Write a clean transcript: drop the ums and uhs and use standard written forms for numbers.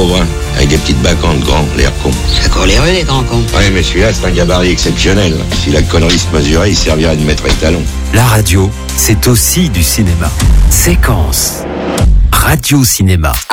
pauvre, hein, avec des petites bacantes grands, l'air con. Ça court les rues, les grands cons. Ouais, mais celui-là, c'est un gabarit exceptionnel. Si la connerie se mesurait, il servirait de maître étalon. La radio, c'est aussi du cinéma. Séquence. Radio Cinéma.